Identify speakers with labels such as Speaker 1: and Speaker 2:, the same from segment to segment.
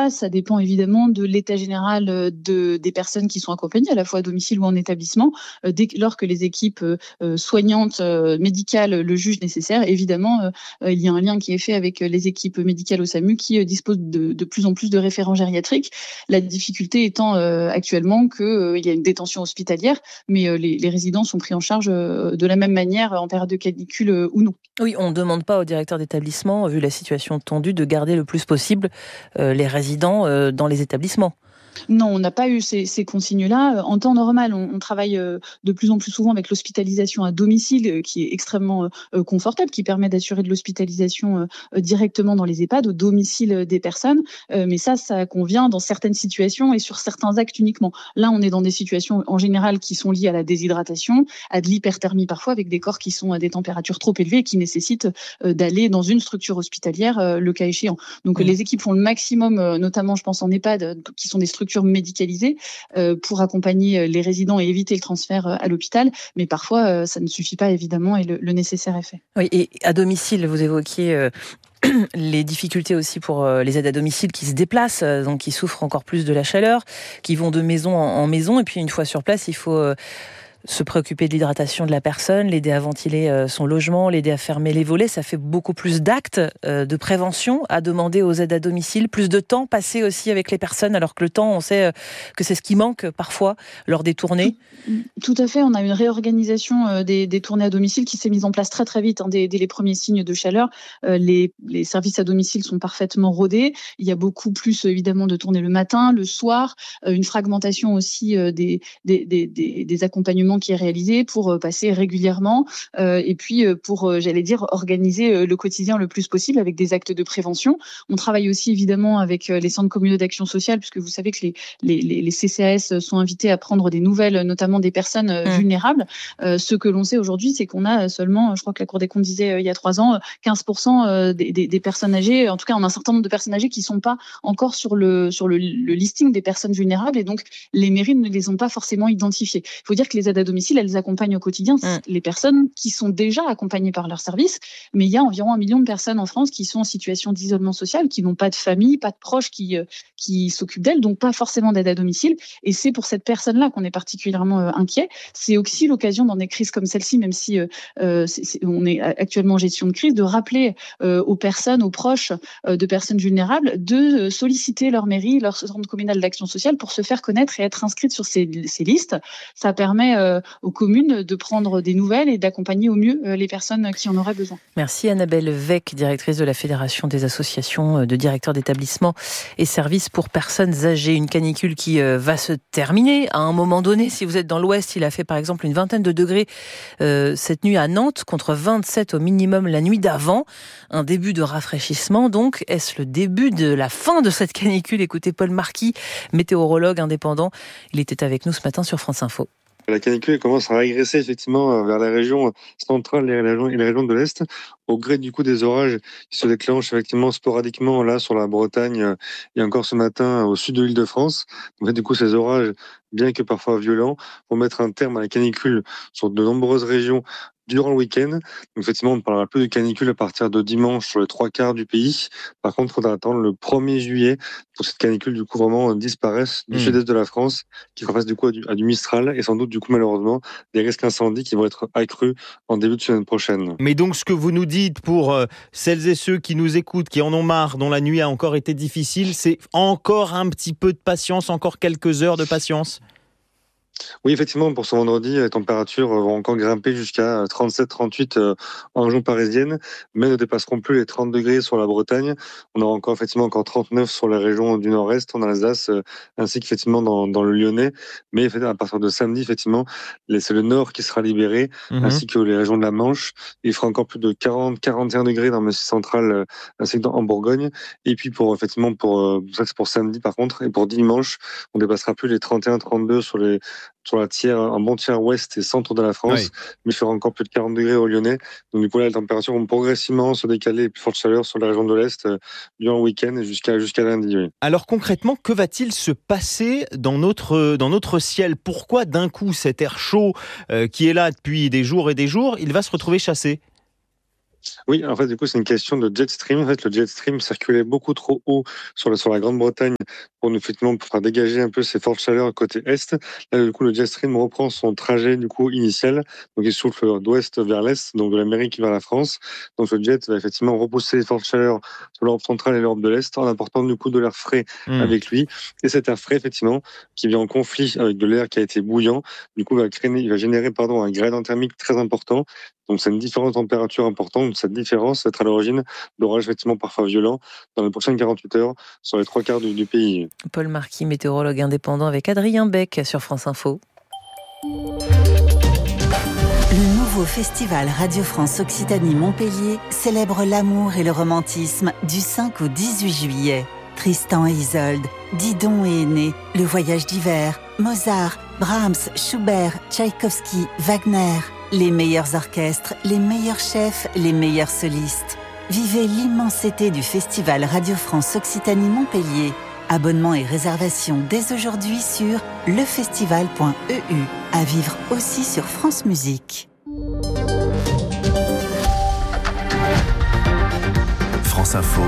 Speaker 1: ça. Ça dépend évidemment de l'état général des personnes qui sont accompagnées, à la fois à domicile ou en établissement. Dès lors que les équipes soignantes, médicales le jugent nécessaire, évidemment, il y a un lien qui est fait avec les équipes médicales au SAMU qui disposent de plus en plus de référents gériatriques. La difficulté étant actuellement qu'il y a une détention hospitalière, mais les résidents sont pris en charge de la même manière en période de canicule ou non.
Speaker 2: Oui, on ne demande pas au directeur d'établissement, vu la situation tendue, de garder le plus possible les résidents dans les établissements.
Speaker 1: Non, on n'a pas eu ces consignes-là. En temps normal, on travaille de plus en plus souvent avec l'hospitalisation à domicile, qui est extrêmement confortable, qui permet d'assurer de l'hospitalisation directement dans les EHPAD, au domicile des personnes. Mais ça convient dans certaines situations et sur certains actes uniquement. Là, on est dans des situations en général qui sont liées à la déshydratation, à de l'hyperthermie parfois, avec des corps qui sont à des températures trop élevées et qui nécessitent d'aller dans une structure hospitalière, le cas échéant. Donc les équipes font le maximum, notamment je pense en EHPAD, qui sont des structures médicalisées, pour accompagner les résidents et éviter le transfert à l'hôpital. Mais parfois, ça ne suffit pas évidemment et le nécessaire est fait.
Speaker 2: Oui, et à domicile, vous évoquiez les difficultés aussi pour les aides à domicile qui se déplacent, donc qui souffrent encore plus de la chaleur, qui vont de maison en maison. Et puis une fois sur place, il faut se préoccuper de l'hydratation de la personne, l'aider à ventiler son logement, l'aider à fermer les volets. Ça fait beaucoup plus d'actes de prévention à demander aux aides à domicile, plus de temps passé aussi avec les personnes, alors que le temps, on sait que c'est ce qui manque parfois lors des tournées.
Speaker 1: Tout à fait, on a une réorganisation des tournées à domicile qui s'est mise en place très très vite, dès les premiers signes de chaleur. Les services à domicile sont parfaitement rodés. Il y a beaucoup plus évidemment de tournées le matin, le soir, une fragmentation aussi des accompagnements qui est réalisée pour passer régulièrement et puis pour, organiser le quotidien le plus possible avec des actes de prévention. On travaille aussi évidemment avec les centres communaux d'action sociale, puisque vous savez que les CCAS sont invités à prendre des nouvelles, notamment des personnes vulnérables. Ce que l'on sait aujourd'hui, c'est qu'on a seulement, je crois que la Cour des comptes disait il y a 3 ans, 15% des personnes âgées, en tout cas on a un certain nombre de personnes âgées qui ne sont pas encore sur le listing des personnes vulnérables, et donc les mairies ne les ont pas forcément identifiées. Il faut dire que les aides à domicile, elles accompagnent au quotidien les personnes qui sont déjà accompagnées par leur service, mais il y a environ 1 million de personnes en France qui sont en situation d'isolement social, qui n'ont pas de famille, pas de proches qui s'occupent d'elles, donc pas forcément d'aide à domicile. Et c'est pour cette personne-là qu'on est particulièrement inquiet. C'est aussi l'occasion dans des crises comme celle-ci, même si on est actuellement en gestion de crise, de rappeler aux personnes, aux proches de personnes vulnérables, de solliciter leur mairie, leur centre communal d'action sociale pour se faire connaître et être inscrite sur ces listes. Ça permet aux communes de prendre des nouvelles et d'accompagner au mieux les personnes qui en auraient besoin.
Speaker 2: Merci Annabelle Vec, directrice de la Fédération des associations de directeurs d'établissements et services pour personnes âgées. Une canicule qui va se terminer à un moment donné. Si vous êtes dans l'ouest, il a fait par exemple une vingtaine de degrés cette nuit à Nantes, contre 27 au minimum la nuit d'avant. Un début de rafraîchissement donc. Est-ce le début de la fin de cette canicule? Écoutez Paul Marquis, météorologue indépendant. Il était avec nous ce matin sur France Info.
Speaker 3: La canicule commence à régresser effectivement vers les régions centrales et les régions de l'Est, au gré du coup des orages qui se déclenchent effectivement sporadiquement là sur la Bretagne et encore ce matin au sud de l'Île-de-France. En fait, du coup, ces orages, bien que parfois violents, vont mettre un terme à la canicule sur de nombreuses régions durant le week-end. Donc, effectivement, on ne parlera plus de canicule à partir de dimanche sur les 3/4 du pays. Par contre, il faudra attendre le 1er juillet pour cette canicule, du coup, vraiment disparaisse du sud-est de la France, qui fera face, du coup, à du Mistral et sans doute, du coup, malheureusement, des risques incendies qui vont être accrus en début de semaine prochaine.
Speaker 4: Mais donc, ce que vous nous dites pour celles et ceux qui nous écoutent, qui en ont marre, dont la nuit a encore été difficile, c'est encore un petit peu de patience, encore quelques heures de patience?
Speaker 3: Oui, effectivement, pour ce vendredi, les températures vont encore grimper jusqu'à 37-38 en région parisienne, mais ne dépasseront plus les 30 degrés sur la Bretagne. On aura encore 39 sur les régions du nord-est, en Alsace, ainsi qu'effectivement dans le Lyonnais. Mais à partir de samedi, effectivement, c'est le nord qui sera libéré, ainsi que les régions de la Manche. Il fera encore plus de 40-41 degrés dans le Massif central, ainsi que en Bourgogne. Et puis pour samedi par contre, et pour dimanche, on dépassera plus les 31-32 sur un bon tiers ouest et centre de la France, mais il fera encore plus de 40 degrés au Lyonnais. Donc du coup là, les températures vont progressivement se décaler, les plus fortes chaleurs sur la région de l'Est durant le week-end et jusqu'à lundi. Oui.
Speaker 4: Alors concrètement, que va-t-il se passer dans notre ciel? Pourquoi d'un coup cet air chaud qui est là depuis des jours et des jours, il va se retrouver chassé?
Speaker 3: Oui, en fait, du coup, c'est une question de jet stream. En fait, le jet stream circulait beaucoup trop haut sur la Grande-Bretagne pour nous, effectivement, pour faire dégager un peu ces fortes chaleurs côté est. Là, du coup, le jet stream reprend son trajet, du coup, initial. Donc, il souffle d'ouest vers l'est, donc de l'Amérique vers la France. Donc, le jet va effectivement repousser les fortes chaleurs sur l'Europe centrale et l'Europe de l'Est en apportant, du coup, de l'air frais avec lui. Et cet air frais, effectivement, qui vient en conflit avec de l'air qui a été bouillant, du coup, il va générer, un gradient thermique très important. Donc, c'est une différence de température importante. Cette différence va être à l'origine d'orages effectivement parfois violents dans les prochaines 48 heures sur les 3/4 du pays.
Speaker 2: Paul Marquis, météorologue indépendant avec Adrien Beck sur France Info.
Speaker 5: Le nouveau festival Radio France Occitanie-Montpellier célèbre l'amour et le romantisme du 5 au 18 juillet. Tristan et Isolde, Didon et Aîné, Le Voyage d'hiver, Mozart, Brahms, Schubert, Tchaïkovski, Wagner. Les meilleurs orchestres, les meilleurs chefs, les meilleurs solistes. Vivez l'immensité du festival Radio France Occitanie-Montpellier. Abonnements et réservations dès aujourd'hui sur lefestival.eu. À vivre aussi sur France Musique.
Speaker 6: France Info.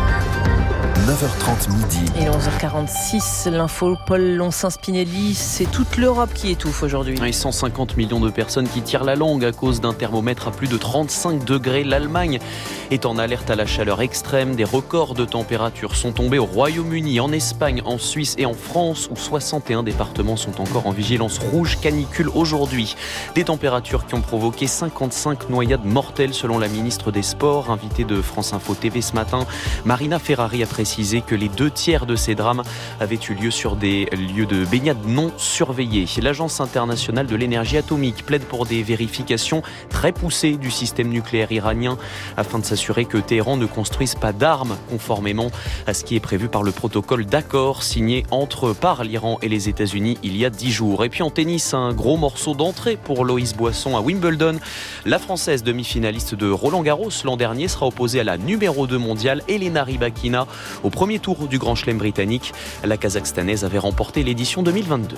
Speaker 6: 9h30 midi.
Speaker 2: Et 11h46, l'info, Paul Loncin-Spinelli, c'est toute l'Europe qui étouffe aujourd'hui.
Speaker 7: Et 150 millions de personnes qui tirent la langue à cause d'un thermomètre à plus de 35 degrés. L'Allemagne est en alerte à la chaleur extrême. Des records de température sont tombés au Royaume-Uni, en Espagne, en Suisse et en France, où 61 départements sont encore en vigilance rouge canicule aujourd'hui. Des températures qui ont provoqué 55 noyades mortelles selon la ministre des Sports, invitée de France Info TV ce matin. Marina Ferrari a précisé que les 2/3 de ces drames avaient eu lieu sur des lieux de baignade non surveillés. L'Agence internationale de l'énergie atomique plaide pour des vérifications très poussées du système nucléaire iranien afin de s'assurer que Téhéran ne construise pas d'armes conformément à ce qui est prévu par le protocole d'accord signé par l'Iran et les États-Unis il y a 10 jours. Et puis en tennis, un gros morceau d'entrée pour Loïs Boisson à Wimbledon. La Française demi-finaliste de Roland-Garros l'an dernier sera opposée à la numéro 2 mondiale Elena Rybakina. Au premier tour du Grand Chelem britannique, la Kazakhstanaise avait remporté l'édition 2022.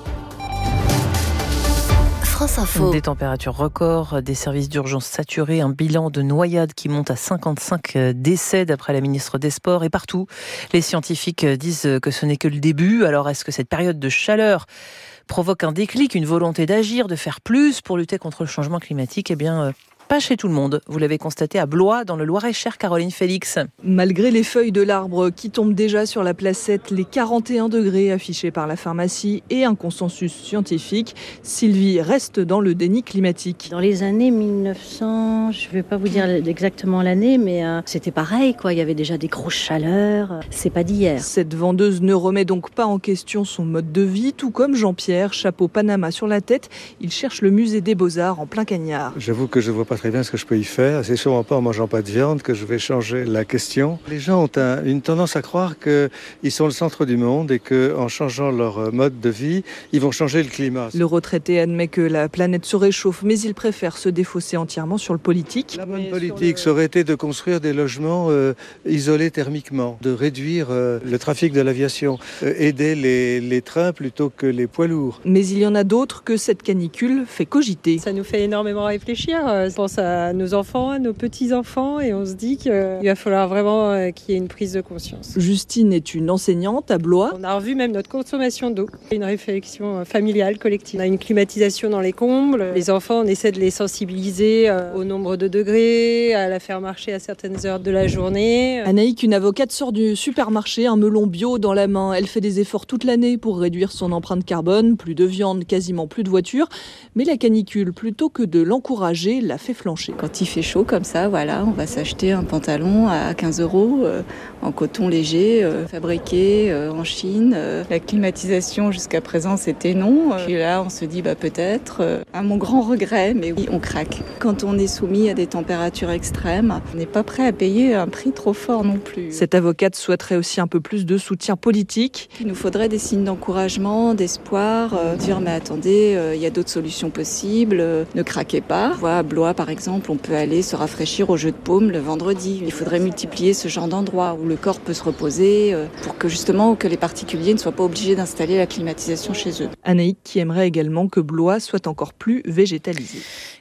Speaker 5: France Info.
Speaker 2: Des températures records, des services d'urgence saturés, un bilan de noyades qui monte à 55 décès d'après la ministre des Sports. Et partout, les scientifiques disent que ce n'est que le début. Alors est-ce que cette période de chaleur provoque un déclic, une volonté d'agir, de faire plus pour lutter contre le changement climatique ? Eh bien, pas chez tout le monde. Vous l'avez constaté à Blois, dans le Loir-et-Cher, Caroline Félix.
Speaker 8: Malgré les feuilles de l'arbre qui tombent déjà sur la placette, les 41 degrés affichés par la pharmacie et un consensus scientifique, Sylvie reste dans le déni climatique.
Speaker 9: Dans les années 1900, je ne vais pas vous dire exactement l'année, mais c'était pareil, quoi. Il y avait déjà des grosses chaleurs. C'est pas d'hier.
Speaker 8: Cette vendeuse ne remet donc pas en question son mode de vie, tout comme Jean-Pierre, chapeau Panama sur la tête. Il cherche le musée des Beaux-Arts en plein Cagnard.
Speaker 10: J'avoue que je vois pas très bien ce que je peux y faire. C'est sûrement pas en mangeant pas de viande que je vais changer la question. Les gens ont une tendance à croire qu'ils sont le centre du monde et qu'en changeant leur mode de vie, ils vont changer le climat.
Speaker 8: Le retraité admet que la planète se réchauffe, mais il préfère se défausser entièrement sur le politique.
Speaker 10: La bonne politique, ça aurait été de construire des logements isolés thermiquement, de réduire le trafic de l'aviation, aider les trains plutôt que les poids lourds.
Speaker 8: Mais il y en a d'autres que cette canicule fait cogiter.
Speaker 11: Ça nous fait énormément réfléchir. Je pense à nos enfants, à nos petits-enfants, et on se dit qu'il va falloir vraiment qu'il y ait une prise de conscience.
Speaker 8: Justine est une enseignante à Blois.
Speaker 11: On a revu même notre consommation d'eau. Une réflexion familiale, collective. On a une climatisation dans les combles. Les enfants, on essaie de les sensibiliser au nombre de degrés, à la faire marcher à certaines heures de la journée.
Speaker 8: Anaïk, une avocate, sort du supermarché, un melon bio dans la main. Elle fait des efforts toute l'année pour réduire son empreinte carbone. Plus de viande, quasiment plus de voitures. Mais la canicule, plutôt que de l'encourager, la fait flancher.
Speaker 12: Quand il fait chaud comme ça, voilà, on va s'acheter un pantalon à 15 € en coton léger, fabriqué en Chine. La climatisation jusqu'à présent c'était non. Puis là on se dit peut-être, à mon grand regret, mais oui, on craque. Quand on est soumis à des températures extrêmes, on n'est pas prêt à payer un prix trop fort non plus.
Speaker 8: Cette avocate souhaiterait aussi un peu plus de soutien politique.
Speaker 12: Il nous faudrait des signes d'encouragement, d'espoir, dire mais attendez, il y a d'autres solutions possibles, ne craquez pas. On voit à Blois par exemple, on peut aller se rafraîchir au jeu de paume le vendredi. Il faudrait multiplier ce genre d'endroits où le corps peut se reposer pour que justement que les particuliers ne soient pas obligés d'installer la climatisation chez eux.
Speaker 8: Anaïk qui aimerait également que Blois soit encore plus végétalisé.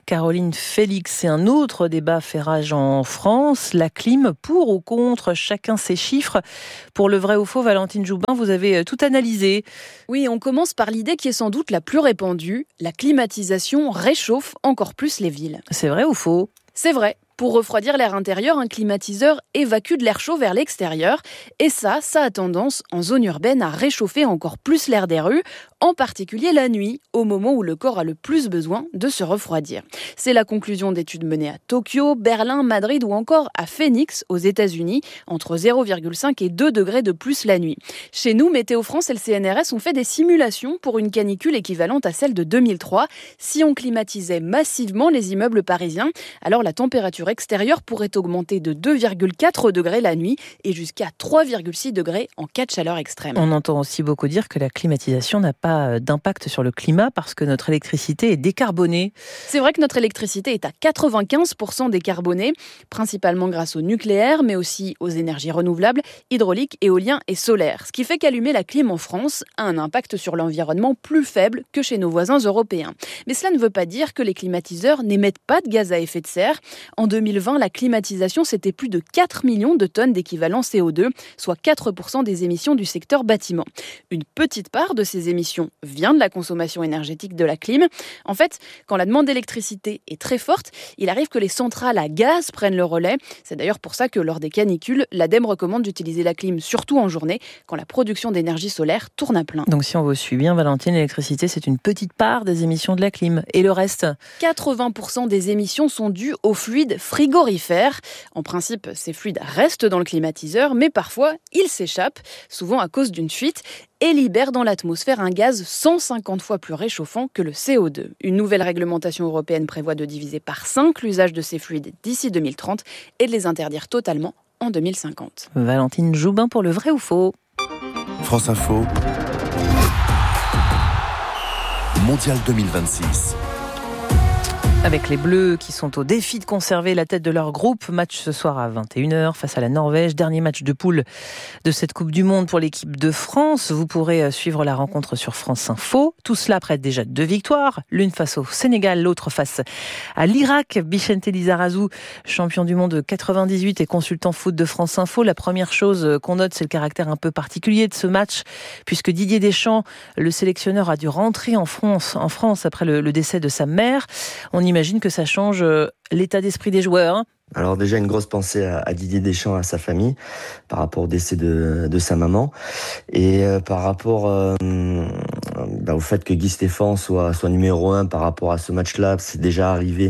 Speaker 2: Caroline Félix. Et un autre débat fait rage en France. La clim, pour ou contre, chacun ses chiffres. Pour le vrai ou faux, Valentine Joubin, vous avez tout analysé.
Speaker 6: Oui, on commence par l'idée qui est sans doute la plus répandue. La climatisation réchauffe encore plus les villes.
Speaker 2: C'est vrai ou faux ?
Speaker 6: C'est vrai. Pour refroidir l'air intérieur, un climatiseur évacue de l'air chaud vers l'extérieur. Et ça a tendance, en zone urbaine, à réchauffer encore plus l'air des rues, en particulier la nuit, au moment où le corps a le plus besoin de se refroidir. C'est la conclusion d'études menées à Tokyo, Berlin, Madrid ou encore à Phoenix, aux États-Unis, entre 0,5 et 2 degrés de plus la nuit. Chez nous, Météo France et le CNRS ont fait des simulations pour une canicule équivalente à celle de 2003. Si on climatisait massivement les immeubles parisiens, alors la température extérieure pourrait augmenter de 2,4 degrés la nuit et jusqu'à 3,6 degrés en cas de chaleur extrême.
Speaker 2: On entend aussi beaucoup dire que la climatisation n'a pas d'impact sur le climat parce que notre électricité est décarbonée.
Speaker 6: C'est vrai que notre électricité est à 95% décarbonée, principalement grâce au nucléaire, mais aussi aux énergies renouvelables, hydrauliques, éolien et solaire. Ce qui fait qu'allumer la clim en France a un impact sur l'environnement plus faible que chez nos voisins européens. Mais cela ne veut pas dire que les climatiseurs n'émettent pas de gaz à effet de serre. En 2020, la climatisation, c'était plus de 4 millions de tonnes d'équivalent CO2, soit 4% des émissions du secteur bâtiment. Une petite part de ces émissions vient de la consommation énergétique de la clim. En fait, quand la demande d'électricité est très forte, il arrive que les centrales à gaz prennent le relais. C'est d'ailleurs pour ça que lors des canicules, l'ADEME recommande d'utiliser la clim surtout en journée, quand la production d'énergie solaire tourne à plein.
Speaker 2: Donc si on vous suit bien, Valentine, l'électricité, c'est une petite part des émissions de la clim. Et le reste ?
Speaker 6: 80% des émissions sont dues aux fluides frigorifères. En principe, ces fluides restent dans le climatiseur, mais parfois, ils s'échappent, souvent à cause d'une fuite, et libèrent dans l'atmosphère un gaz 150 fois plus réchauffant que le CO2. Une nouvelle réglementation européenne prévoit de diviser par 5 l'usage de ces fluides d'ici 2030 et de les interdire totalement en 2050.
Speaker 2: Valentine Joubin pour le vrai ou faux.
Speaker 13: France Info. Mondial 2026.
Speaker 2: Avec les Bleus qui sont au défi de conserver la tête de leur groupe. Match ce soir à 21h face à la Norvège. Dernier match de poule de cette Coupe du Monde pour l'équipe de France. Vous pourrez suivre la rencontre sur France Info. Tout cela prête déjà 2 victoires. L'une face au Sénégal, l'autre face à l'Irak. Bicente Lizarazu, champion du monde 98 et consultant foot de France Info. La première chose qu'on note, c'est le caractère un peu particulier de ce match, puisque Didier Deschamps, le sélectionneur, a dû rentrer en France après le décès de sa mère. On imagine que ça change l'état d'esprit des joueurs.
Speaker 14: Alors déjà une grosse pensée à Didier Deschamps, à sa famille, par rapport au décès de sa maman, et par rapport au fait que Guy Stéphane soit numéro 1 par rapport à ce match-là. C'est déjà arrivé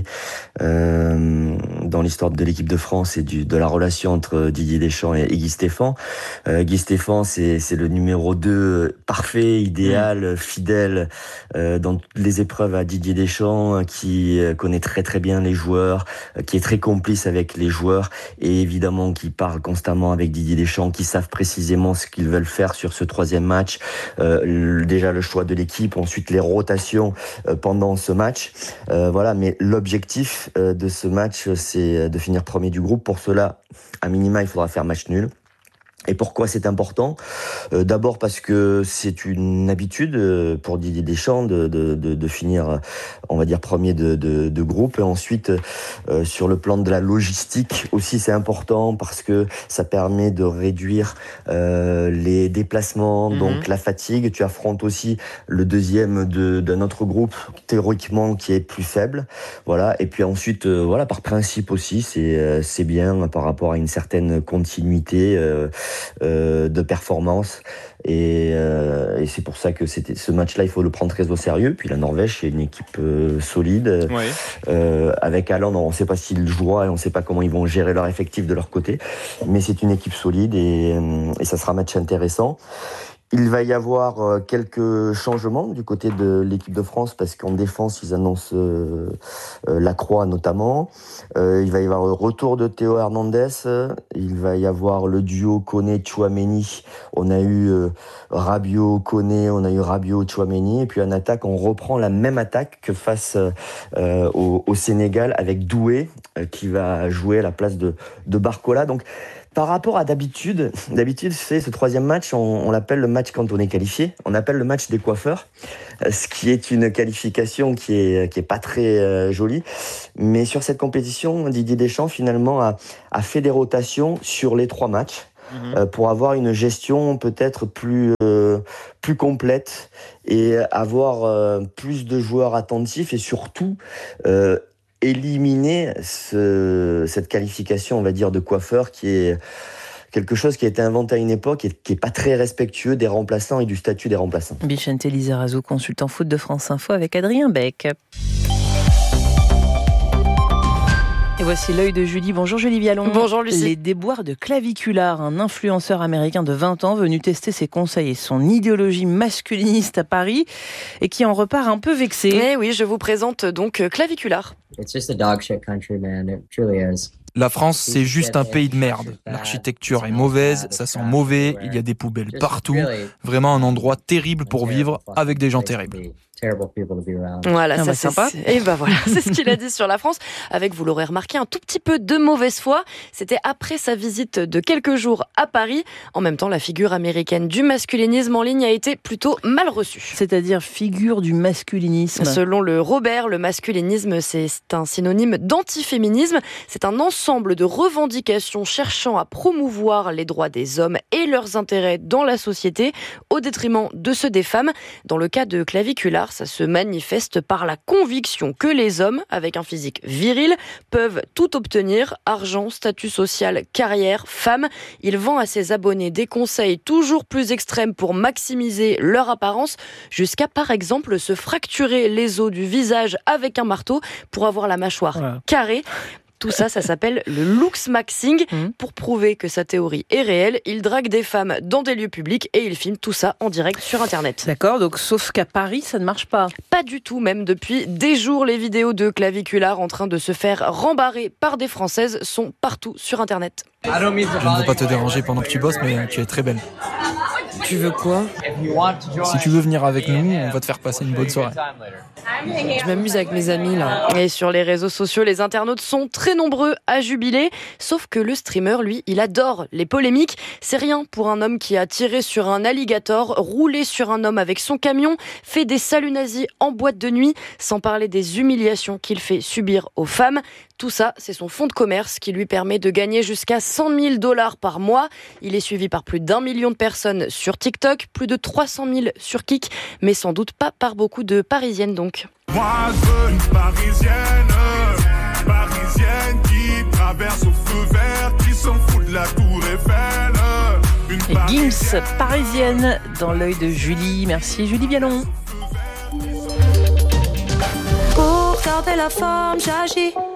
Speaker 14: dans l'histoire de l'équipe de France et de la relation entre Didier Deschamps et Guy Stéphane. Guy Stéphane, c'est le numéro 2 parfait, idéal, fidèle dans toutes les épreuves à Didier Deschamps, qui connaît très très bien les joueurs, qui est très complice avec les joueurs et évidemment qui parle constamment avec Didier Deschamps, qui savent précisément ce qu'ils veulent faire sur ce 3e match. Déjà le choix de l'équipe, ensuite les rotations pendant ce match. Voilà, mais l'objectif de ce match, c'est de finir premier du groupe. Pour cela, à minima, il faudra faire match nul. Et pourquoi c'est important ? D'abord parce que c'est une habitude pour Didier Deschamps de finir, on va dire, premier de groupe. Et ensuite, sur le plan de la logistique aussi, c'est important parce que ça permet de réduire les déplacements, donc la fatigue. Tu affrontes aussi le deuxième d'un autre groupe, théoriquement, qui est plus faible. Voilà. Et puis ensuite, voilà, par principe aussi, c'est bien par rapport à une certaine continuité de performance et c'est pour ça que ce match-là, il faut le prendre très au sérieux. Puis la Norvège, c'est une équipe solide. Avec Haaland, on ne sait pas s'il jouera et on ne sait pas comment ils vont gérer leur effectif de leur côté, mais c'est une équipe solide et ça sera un match intéressant. Il va y avoir quelques changements du côté de l'équipe de France parce qu'en défense, ils annoncent Lacroix notamment. Il va y avoir le retour de Théo Hernandez. Il va y avoir le duo Koné-Tchouaméni. On a eu Rabiot-Koné, on a eu Rabiot-Tchouaméni. Et puis en attaque, on reprend la même attaque que face au Sénégal avec Doué qui va jouer à la place de Barcola. Donc Par rapport à d'habitude, c'est ce troisième match, on l'appelle le match quand on est qualifié. On appelle le match des coiffeurs, ce qui est une qualification qui est pas très jolie. Mais sur cette compétition, Didier Deschamps finalement a fait des rotations sur les 3 matchs pour avoir une gestion peut-être plus complète et avoir plus de joueurs attentifs et surtout éliminer cette qualification, on va dire, de coiffeur qui est quelque chose qui a été inventé à une époque et qui n'est pas très respectueux des remplaçants et du statut des remplaçants.
Speaker 2: Vicente Lizarazu, consultant foot de France Info avec Adrien Beck. Et voici l'œil de Julie. Bonjour Julie Vialon.
Speaker 15: Bonjour Lucie.
Speaker 2: Les déboires de Claviculaar, un influenceur américain de 20 ans venu tester ses conseils et son idéologie masculiniste à Paris et qui en repart un peu vexé.
Speaker 15: Eh oui, je vous présente donc Claviculaar.
Speaker 16: La France, c'est juste un pays de merde. L'architecture est mauvaise, ça sent mauvais, il y a des poubelles partout. Vraiment un endroit terrible pour vivre avec des gens terribles.
Speaker 15: Voilà, ça c'est
Speaker 2: sympa.
Speaker 15: Et ben voilà, c'est ce qu'il a dit sur la France, avec, vous l'aurez remarqué, un tout petit peu de mauvaise foi. C'était après sa visite de quelques jours à Paris. En même temps, la figure américaine du masculinisme en ligne a été plutôt mal reçue.
Speaker 2: C'est-à-dire figure du masculinisme.
Speaker 15: Selon le Robert, le masculinisme, c'est un synonyme d'antiféminisme. C'est un ensemble de revendications cherchant à promouvoir les droits des hommes et leurs intérêts dans la société, au détriment de ceux des femmes. Dans le cas de Claviculaar, ça se manifeste par la conviction que les hommes, avec un physique viril, peuvent tout obtenir, argent, statut social, carrière, femme. Il vend à ses abonnés des conseils toujours plus extrêmes pour maximiser leur apparence, jusqu'à par exemple se fracturer les os du visage avec un marteau pour avoir la mâchoire carrée. Tout ça, ça s'appelle le looksmaxing. Pour prouver que sa théorie est réelle, il drague des femmes dans des lieux publics et il filme tout ça en direct sur Internet.
Speaker 2: D'accord, donc sauf qu'à Paris, ça ne marche pas.
Speaker 15: Pas du tout, même depuis des jours, les vidéos de Claviculaar en train de se faire rembarrer par des Françaises sont partout sur Internet.
Speaker 16: Je ne veux pas te déranger pendant que tu bosses, mais tu es très belle.
Speaker 15: Tu veux quoi ?
Speaker 16: Si tu veux venir avec nous, on va te faire passer une bonne soirée.
Speaker 15: Je m'amuse avec mes amis là. Et sur les réseaux sociaux, les internautes sont très nombreux à jubiler. Sauf que le streamer, lui, il adore les polémiques. C'est rien pour un homme qui a tiré sur un alligator, roulé sur un homme avec son camion, fait des saluts nazis en boîte de nuit, sans parler des humiliations qu'il fait subir aux femmes. Tout ça, c'est son fonds de commerce qui lui permet de gagner jusqu'à $100 000 par mois. Il est suivi par plus d'1 million de personnes sur TikTok, plus de 300 000 sur Kik, mais sans doute pas par beaucoup de Parisiennes donc.
Speaker 17: Moi je veux une Parisienne qui traverse au feu vert, qui s'en fout de la tour Eiffel.
Speaker 2: Et Gims, Parisienne, dans l'œil de Julie. Merci Julie Vialon.
Speaker 18: Pour garder la forme, j'agis.